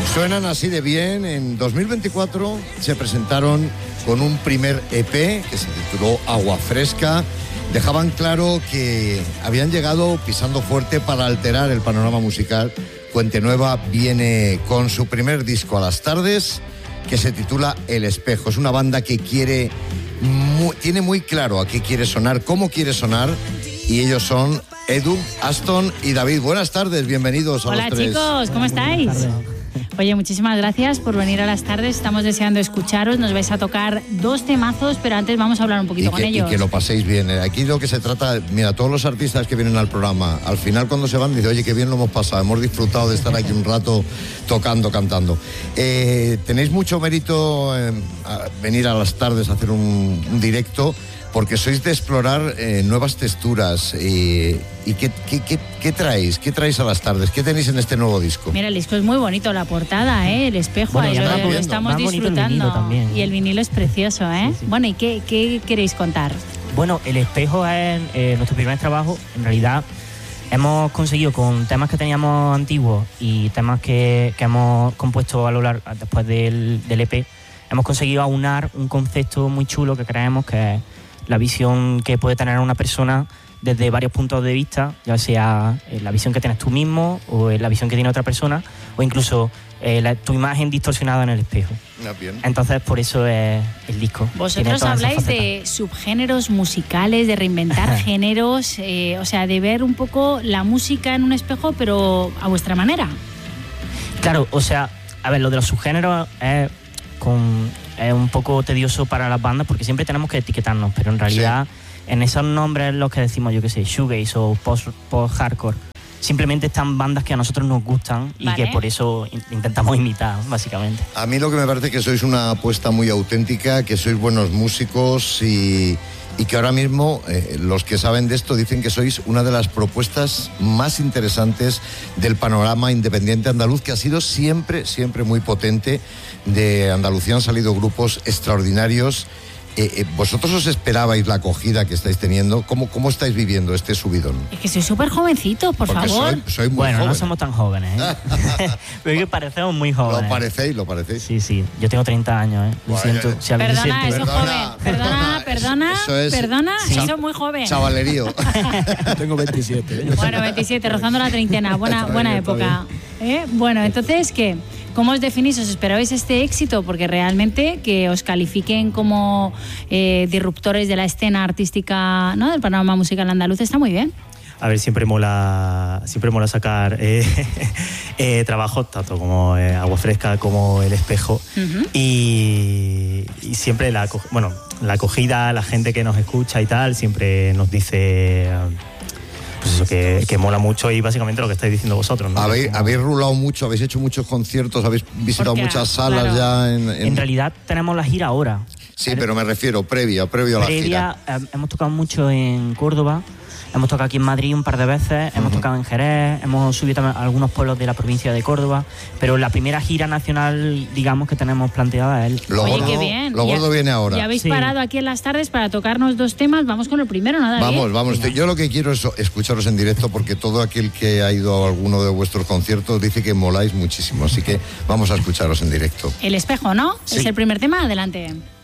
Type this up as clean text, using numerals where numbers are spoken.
Suenan así de bien. En 2024 se presentaron con un primer EP que se tituló Agua Fresca. Dejaban claro que habían llegado pisando fuerte para alterar el panorama musical. Puente Nueva viene con su primer disco a las tardes, que se titula El Espejo. Es una banda que tiene muy claro a qué quiere sonar, cómo quiere sonar, y ellos son Edu, Aston y David. Buenas tardes, bienvenidos a los tres. Hola chicos, ¿cómo estáis? Oye, muchísimas gracias por venir a las tardes. Estamos deseando escucharos. Nos vais a tocar 2 temazos, pero antes vamos a hablar un poquito con ellos. Y que lo paséis bien. Aquí lo que se trata, mira, todos los artistas que vienen al programa, al final cuando se van, dicen, oye, qué bien lo hemos pasado, hemos disfrutado de estar aquí un rato tocando, cantando. Tenéis mucho mérito en venir a las tardes a hacer un directo, porque sois de explorar nuevas texturas. ¿Y qué traéis? ¿Qué traéis a las tardes? ¿Qué tenéis en este nuevo disco? Mira, el disco es muy bonito, la portada, El Espejo, bueno, ahí lo estamos disfrutando. También, y el vinilo es precioso, ¿eh? Sí. Bueno, ¿y qué queréis contar? Bueno, El Espejo es nuestro primer trabajo. En realidad hemos conseguido, con temas que teníamos antiguos y temas que hemos compuesto a lo largo después del EP, hemos conseguido aunar un concepto muy chulo que creemos que es la visión que puede tener una persona desde varios puntos de vista, ya sea la visión que tienes tú mismo o la visión que tiene otra persona, o incluso tu imagen distorsionada en el espejo. Bien. Entonces, por eso es el disco. Vosotros habláis de subgéneros musicales, de reinventar géneros, o sea, de ver un poco la música en un espejo, pero a vuestra manera. Claro, o sea, a ver, lo de los subgéneros es un poco tedioso para las bandas porque siempre tenemos que etiquetarnos, pero en realidad en esos nombres los que decimos, yo qué sé, shoegaze o post-hardcore, simplemente están bandas que a nosotros nos gustan y que por eso intentamos imitar, básicamente. A mí lo que me parece que sois una apuesta muy auténtica, que sois buenos músicos y que ahora mismo los que saben de esto dicen que sois una de las propuestas más interesantes del panorama independiente andaluz, que ha sido siempre muy potente. De Andalucía han salido grupos extraordinarios. ¿Vosotros os esperabais la acogida que estáis teniendo? ¿Cómo estáis viviendo este subidón? Es que sois súper jovencitos, por favor. Soy muy bueno, joven. No somos tan jóvenes, pero es que parecemos muy jóvenes. Lo parecéis. Sí, yo tengo 30 años, Lo siento. Si perdona, eso es joven. Perdona, eso es muy joven. Chavalerío. Tengo 27. Bueno, 27, rozando la treintena. Buena época. Bueno, entonces, ¿qué? ¿Cómo os definís? ¿Os esperabais este éxito? Porque realmente que os califiquen como disruptores de la escena artística, ¿no?, del panorama musical andaluz está muy bien. A ver, siempre mola sacar trabajos, tanto como Agua Fresca como El Espejo. Uh-huh. Y siempre la acogida, la gente que nos escucha y tal, siempre nos dice... Pues eso, que mola mucho, y básicamente lo que estáis diciendo vosotros, ¿no? Habéis rulado mucho, habéis hecho muchos conciertos, habéis visitado muchas salas ya en realidad tenemos la gira ahora. Sí, pero me refiero previo a la gira. Hemos tocado mucho en Córdoba, hemos tocado aquí en Madrid un par de veces, hemos tocado en Jerez, hemos subido también a algunos pueblos de la provincia de Córdoba, pero la primera gira nacional, digamos, que tenemos planteada es... Oye, qué bien. Lo gordo viene ahora. Ya habéis parado aquí en las tardes para tocarnos 2 temas. Vamos con el primero, nada. Vamos. Yo lo que quiero es escucharos en directo, porque todo aquel que ha ido a alguno de vuestros conciertos dice que moláis muchísimo, así que vamos a escucharos en directo. El Espejo, ¿no? Sí. Es el primer tema, adelante.